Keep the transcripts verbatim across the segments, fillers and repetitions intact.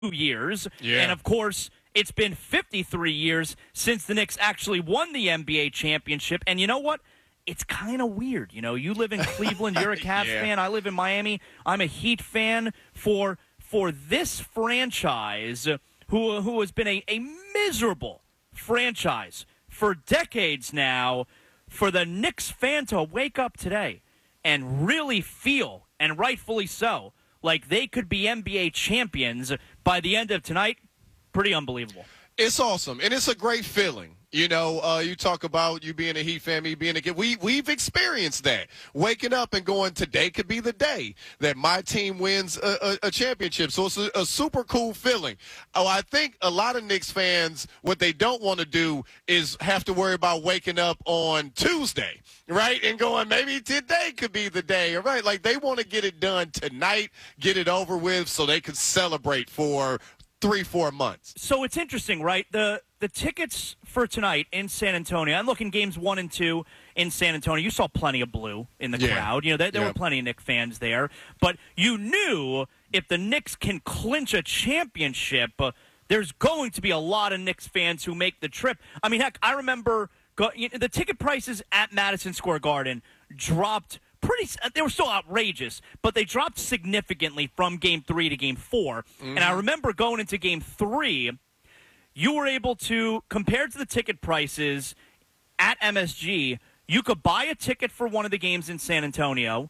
years. Yeah. And, of course, it's been fifty-three years since the Knicks actually won the N B A championship. And you know what? It's kind of weird. You know, you live in Cleveland. You're a Cavs yeah. fan. I live in Miami. I'm a Heat fan. For for this franchise, who, who has been a, a miserable franchise for decades now, for the Knicks fan to wake up today and really feel, and rightfully so, like they could be N B A champions by the end of tonight, pretty unbelievable. It's awesome, and it's a great feeling. You know, uh, you talk about you being a Heat fan, me being a kid. We, we've experienced that. Waking up and going, today could be the day that my team wins a, a, a championship. So it's a, a super cool feeling. Oh, I think a lot of Knicks fans, what they don't want to do is have to worry about waking up on Tuesday, right, and going, maybe today could be the day, right? Like, they want to get it done tonight, get it over with so they can celebrate for three, four months. So it's interesting, right? The the tickets for tonight in San Antonio, I'm looking games one and two in San Antonio. You saw plenty of blue in the yeah. crowd. You know, there, there yeah. were plenty of Knicks fans there. But you knew if the Knicks can clinch a championship, uh, there's going to be a lot of Knicks fans who make the trip. I mean, heck, I remember go, you know, the ticket prices at Madison Square Garden dropped pretty – they were still outrageous, but they dropped significantly from Game three to Game four. Mm-hmm. And I remember going into Game three – you were able to, compared to the ticket prices at M S G, you could buy a ticket for one of the games in San Antonio,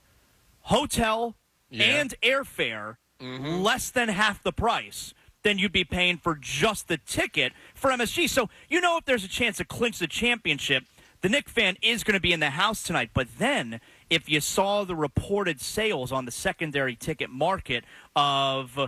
hotel, yeah. and airfare, mm-hmm. less than half the price than you'd be paying for just the ticket for M S G. So you know if there's a chance to clinch the championship, the Knicks fan is going to be in the house tonight. But then if you saw the reported sales on the secondary ticket market of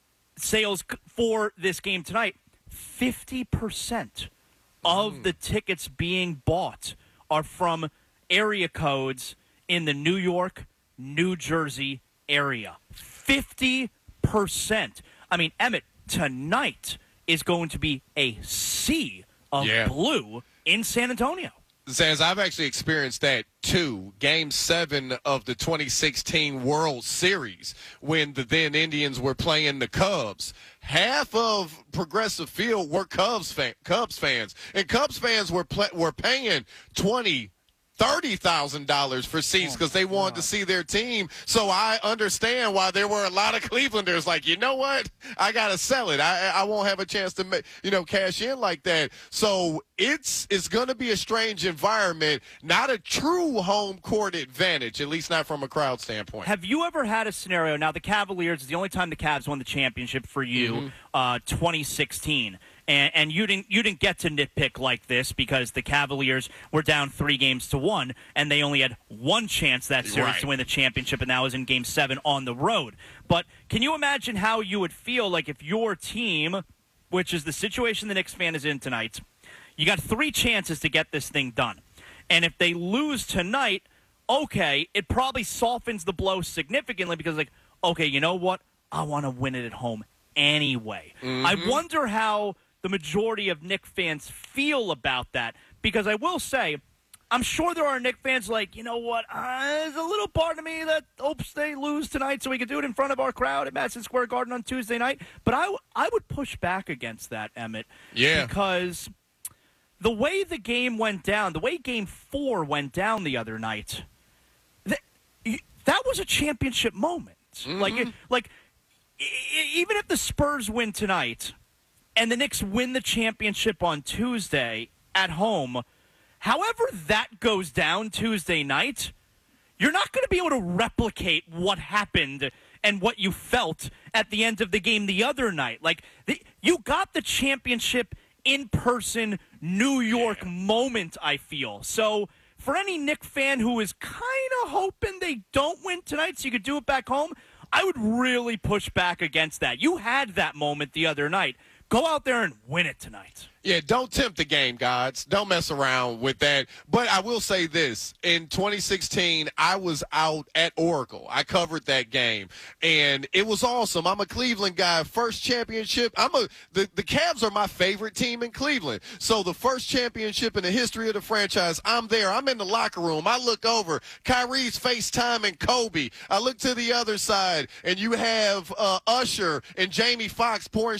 sales for this game tonight, fifty percent of mm. the tickets being bought are from area codes in the New York, New Jersey area. fifty percent. I mean, Emmett, tonight is going to be a sea of yeah. blue in San Antonio. Zaz, I've actually experienced that too. Game seven of the twenty sixteen World Series when the then Indians were playing the Cubs. Half of Progressive Field were Cubs fan, Cubs fans, and Cubs fans were pl- were paying twenty. thirty thousand dollars for seats because they wanted to see their team. So I understand why there were a lot of Clevelanders like, you know what? I got to sell it. I I won't have a chance to, make, you know, cash in like that. So it's it's going to be a strange environment, not a true home court advantage, at least not from a crowd standpoint. Have you ever had a scenario? Now, the Cavaliers is the only time the Cavs won the championship for you, mm-hmm. uh, twenty sixteen. And, and you didn't you didn't get to nitpick like this because the Cavaliers were down three games to one, and they only had one chance that series right. to win the championship, and that was in Game Seven on the road. But can you imagine how you would feel like if your team, which is the situation the Knicks fan is in tonight, you got three chances to get this thing done, and if they lose tonight, okay, it probably softens the blow significantly because like, okay, you know what, I want to win it at home anyway. Mm-hmm. I wonder how the majority of Knicks fans feel about that, because I will say, I'm sure there are Knicks fans like, you know what, uh, there's a little part of me that hopes they lose tonight so we can do it in front of our crowd at Madison Square Garden on Tuesday night. But I, w- I would push back against that, Emmett. Yeah. Because the way the game went down, the way Game four went down the other night, that, that was a championship moment. Mm-hmm. Like, like even if the Spurs win tonight and the Knicks win the championship on Tuesday at home, however that goes down Tuesday night, you're not going to be able to replicate what happened and what you felt at the end of the game the other night. Like, the, you got the championship in-person New York yeah. moment, I feel. So for any Knicks fan who is kind of hoping they don't win tonight so you could do it back home, I would really push back against that. You had that moment the other night. Go out there and win it tonight. Yeah, don't tempt the game, gods. Don't mess around with that. But I will say this. In twenty sixteen, I was out at Oracle. I covered that game, and it was awesome. I'm a Cleveland guy. First championship. I'm a the, the Cavs are my favorite team in Cleveland. So the first championship in the history of the franchise, I'm there. I'm in the locker room. I look over. Kyrie's FaceTiming Kobe. I look to the other side, and you have uh, Usher and Jamie Foxx pouring